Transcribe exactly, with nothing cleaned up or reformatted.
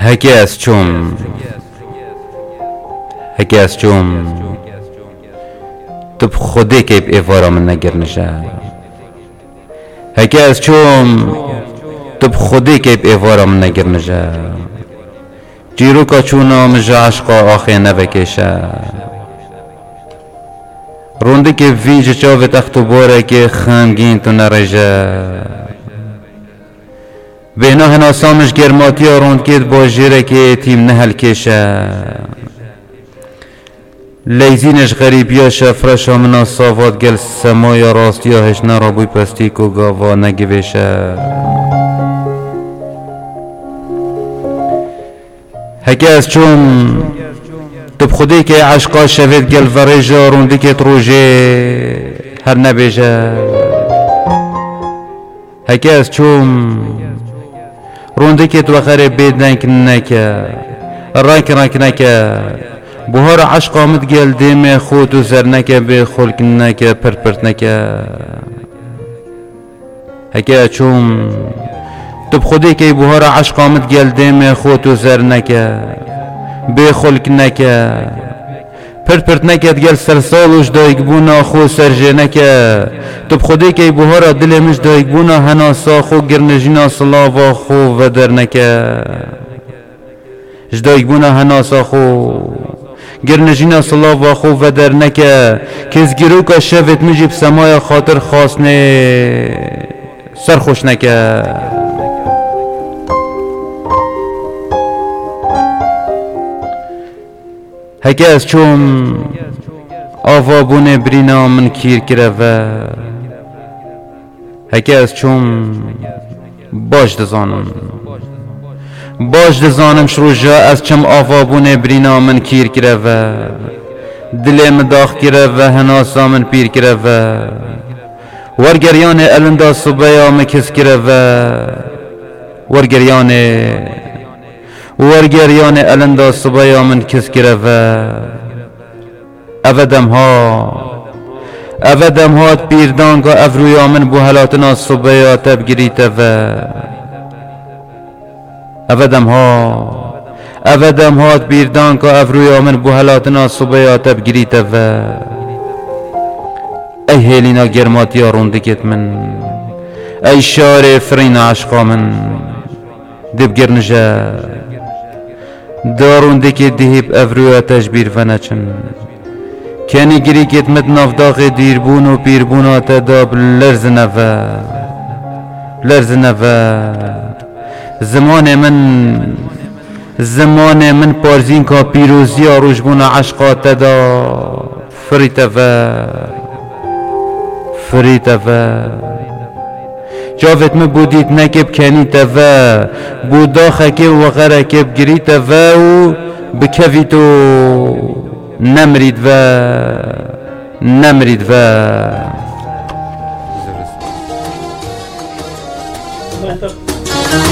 هکی از چوم هکی از چوم تو خودی که ایوارا من نگر نشه هکی از چوم تو خودی که ایوارا من نگر نشه جیرو کا چونا مجا عشقا آخی نبکشه رونده که ویج چاوه تختو باره که خمگین تو نرجه بهنا هنا سامش گرماتی ها روند کید با جیره که تیم نهل کشه لیزینش غریبیا شفرش منا صافات گل سمایا راستیا هشنا را بوی پستیک و گاوا نگویشه هکی از چون تو بخودی که عشقا شوید گل ورجا روندی که تروجه هر نبیجه هکی از چون روندی که تو خیره بید نک نکه رنک رنک نکه بهار عشق آمد گل دیم خود و زر نکه به خلق نکه پرت پرت نکه هکی چون تو بخودی که بهار عشق آمد گل دیم خود و زر نکه به خلق نکه پرت پرت نکه گل سرسالوش دایگ بونا خو سرجه نکه تو بخودی که بهار دل مش دایگ بونا هنا ساخو گرنجینا صلاوا خو و در نکه جدایگ بونا هنا ساخو گرنجینا صلاوا خو و در نکه کس گیرو که شوید مجیب سمای خاطر خاصنه سرخوش نکه هکی از چون آوا بونه برینا من کیر کرده و هکی از چون باش دزانم باش دزانم شروجا از چم آوا بونه برینا من کیر کرده و دلم داخ کرده و هناسا من پیر کرده و ورگریان الاندا صبحیا مکس کرده و ورگریان ورگریان الاندا صبحیا من کس کرده و اودم ها اودم ها پیردان که افرویا من بو حالاتنا صبحیا تبگریته و اودم ها اودم ها پیردان که افرویا من بو حالاتنا صبحیا تبگریته و ای هیلینا گرماتیا روندکت من ای شار فرین عشقا من دبگر نجا دارونده که دهیب افرویا تجبیر و نچن کنی گری کت مت نافداغ دیربون و پیربون ها تداب لرز نفا لرز نفا زمان من زمان من پارزین که پیروزی آروشبون عشقا تدا فریت و فریت و جاوت من بودید نکب کنی تفا بودا خکی و غره کب گری تفا و بکوی تو نمرید و نمرید و